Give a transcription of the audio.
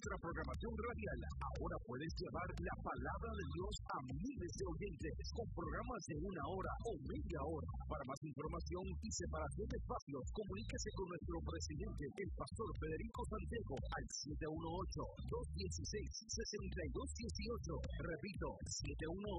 nuestra programación radial. Ahora puedes llevar la palabra de Dios a miles de oyentes con programas de 1 hora o media hora. Para más información y separación de espacios, comuníquese con nuestro presidente, el pastor Federico Santiago, al 718-216-6218. Repito,